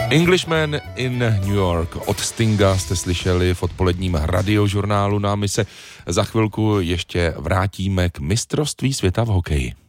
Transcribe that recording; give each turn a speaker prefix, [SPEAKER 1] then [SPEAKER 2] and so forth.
[SPEAKER 1] Englishman in New York od Stinga jste slyšeli v odpoledním radiožurnálu. No a my se za chvilku ještě vrátíme k mistrovství světa v hokeji.